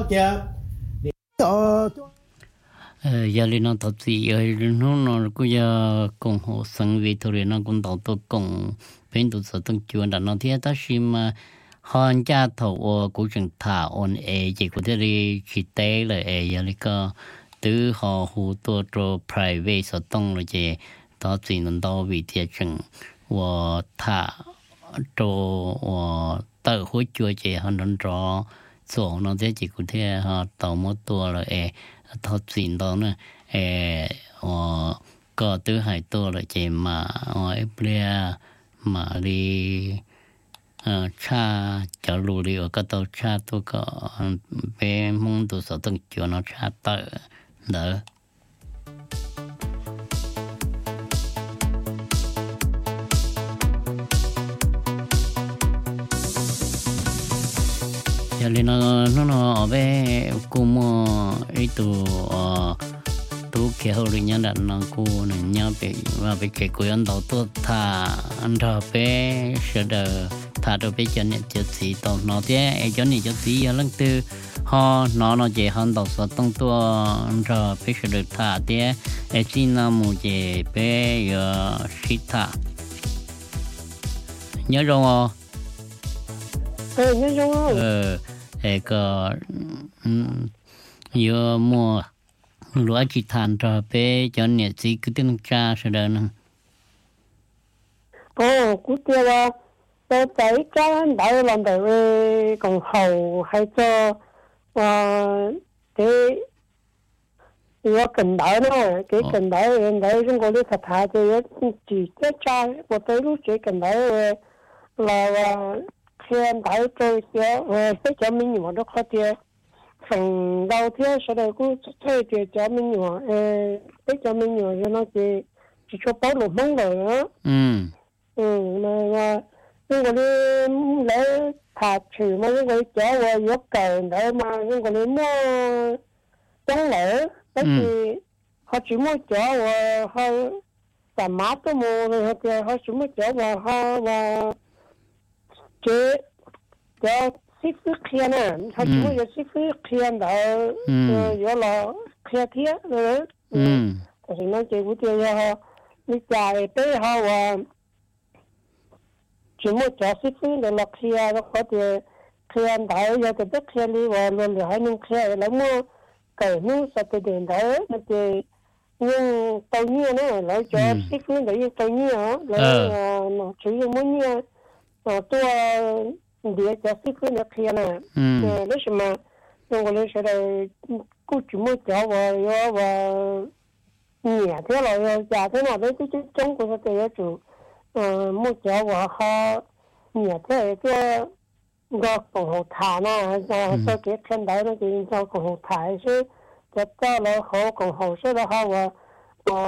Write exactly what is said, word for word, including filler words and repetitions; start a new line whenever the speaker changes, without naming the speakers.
ờ giờ lên nó thật gì giờ nó nó cũng giờ cùng họ sang về thôi nó cũng đầu tư cùng bên tụ sở tăng trưởng đã nó thì ta xem mà hắn cha thầu của trường thảo ôn ê chỉ có thể đi chỉ tế là ê giờ này có từ họ hỗ trợ cho private sở tăng rồi chứ đó chỉ nên đó vì thiệt chừng và thả cho và tự hỗ trợ chứ hắn nên cho số nó sẽ chỉ có thể họ tạo mộtตัวlà ê thật xin đó nữa ê ờ có từ haiตัวlà chứ mà ở bia mà đi ờ cha cho lù đi ở cái tàu cha tôi có bé mong tôi sợ từng chuyện nó cha tự đỡ giờ lên nó nó nó ở bé cô mua ấy tụ ờ tụ kia hồi đi nhá đặt nó cô này nhá bị và bị cái cô ăn đầu tôi thà ăn thà bé sợ đờ thà đồ bé cho nên cho gì tao nó thế cho nên cho gì giờ lần tư họ nó nó chỉ hắn đầu số tông tua rồi bé sợ được thà thế ấy chỉ là một chỉ bé giờ xịt thà nhớ rồi không?
Ừ, nhớ rồi.
ờ cái giờ mua lúa chỉ than rồi bé cho nên chỉ cứ tiếng cha sợ đờ nữa.
Ồ, cú tiêu à. Tôi thấy cái đại làm đại cộng hầu hay cho cái cái cần đại nữa cái cần đại đại chúng tôi đi thật thà thì chỉ cái cha của tôi lúc chỉ cần đại là khi anh đại tôi sẽ cái cho mình nhiều đó khó tiêu phần đầu tiên sau đó cũng thấy thì cho mình nhiều cái cho mình nhiều cho nó chỉ chỉ cho bao lục mong rồi đó
ừ
ừ mà nhưng mà đi lấy thà trừ mà những cái chỗ và gió cờ để mà những cái mua chống lỡ cái gì họ chỉ mua chỗ và họ làm mát cái mua rồi họ chỉ mua chỗ và họ và chế cho ship phước khiên nè họ chỉ mua cho ship phước khiên đó rồi là khiên thiết rồi thì nó chỉ có tiêu cho họ đi chạy tới họ và chỉ một chỗ xí phí để lọc xe nó có thể khi anh thấy giờ thì tất xe đi vào luôn rồi hai những xe lấy mua cởi nu sẽ từ đến đấy nó thì nhưng tàu nhiên nữa lấy chỗ xí phí để dùng tàu nhiên á lấy nó chỉ dùng muốn nhiên tôi để cho xí phí nó kia nè lấy xem mà nhưng mà lấy sẽ đây cứ chỉ một chỗ và và nhẹ thế là giả thế nào đấy cái chống của cái chủ một chỗ của họ nhẹ thế cái do cộng hồ thả nè do cái cái thân đấy nó chỉ do cộng hồ thả chứ cho cho nó họ cộng hồ số đó họ